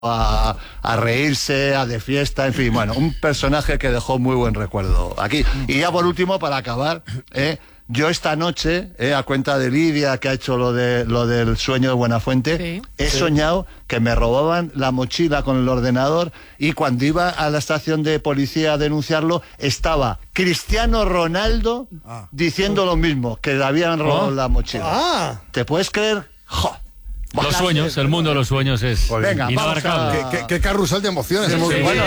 a reírse, a de fiesta, en fin, bueno, un personaje que dejó muy buen recuerdo aquí. Y ya por último, para acabar, yo esta noche, a cuenta de Lidia, que ha hecho lo del sueño de Buenafuente, he soñado que me robaban la mochila con el ordenador y cuando iba a la estación de policía a denunciarlo, estaba Cristiano Ronaldo diciendo lo mismo, que le habían robado la mochila. ¿Te puedes creer? ¡Jo! Los sueños, el mundo de los sueños es inabarcable. Qué carrusel de emociones. Sí, bueno,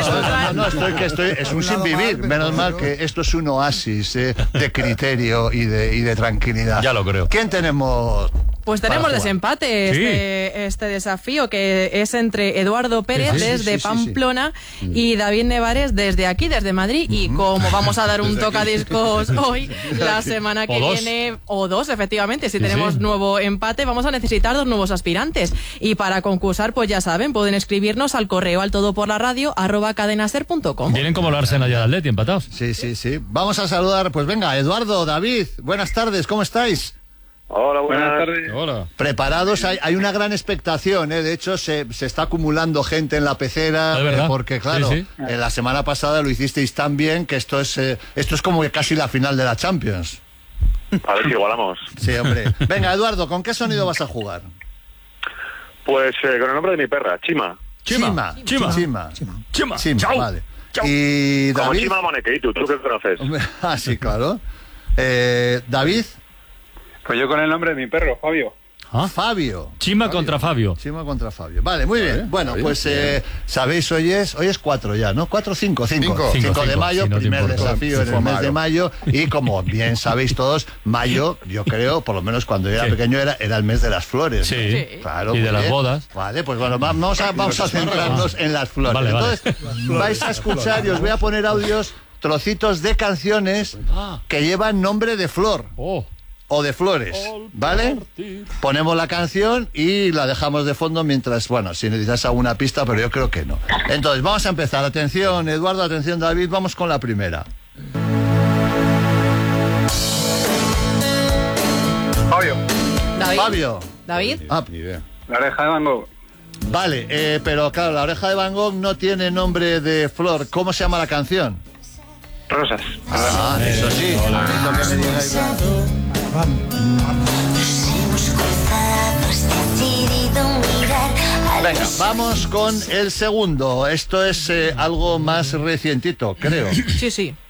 es un sinvivir. Menos mal que esto es un oasis de criterio y de tranquilidad. Ya lo creo. ¿Quién tenemos? Pues tenemos desempate, este desafío, que es entre Eduardo Pérez desde Pamplona y David Nevares desde aquí, desde Madrid. Y como vamos a dar un tocadiscos hoy, la semana que viene, o dos, efectivamente, si tenemos nuevo empate, vamos a necesitar 2 nuevos aspirantes. Y para concursar, pues ya saben, pueden escribirnos al correo altodoporlaradio@cadenaser.com. Vienen como el Arsenal y el Atleti empatados. Sí. Vamos a saludar, pues venga, Eduardo, David, buenas tardes, ¿cómo estáis? Hola, buenas tardes. Hola. Preparados, hay una gran expectación, de hecho se está acumulando gente en la pecera, porque claro, la semana pasada lo hicisteis tan bien que esto es como que casi la final de la Champions. A ver si igualamos. Sí, hombre. Venga, Eduardo, ¿con qué sonido vas a jugar? Pues con el nombre de mi perra, Chima. Chima. Vale. Chau. Y David. Como Chima Monequeitu, ¿tú qué conoces? Sí, claro. David. Pues yo con el nombre de mi perro, Fabio. Fabio. Chima contra Fabio. Chima contra Fabio. Vale, muy bien. Bueno, pues sabéis, hoy es 4 ya, ¿no? 4 o 5. 5 de mayo, primer desafío en el mes de mayo. Y como bien sabéis todos, mayo, yo creo, por lo menos cuando yo era pequeño, era el mes de las flores. Sí. Claro, y de las bodas. Vale, pues bueno, vamos a centrarnos en las flores. Vale. Entonces, vais a escuchar y os voy a poner audios, trocitos de canciones que llevan nombre de flor. O de flores, ¿vale? Ponemos la canción y la dejamos de fondo mientras, bueno, si necesitas alguna pista, pero yo creo que no. Entonces, vamos a empezar. Atención, Eduardo, atención, David, vamos con la primera. Fabio. David. Ni idea. La oreja de Van Gogh. Vale, pero claro, la oreja de Van Gogh no tiene nombre de flor. ¿Cómo se llama la canción? Rosas. Eso sí. Venga, vamos con el segundo. Esto es algo más recientito, creo. Sí.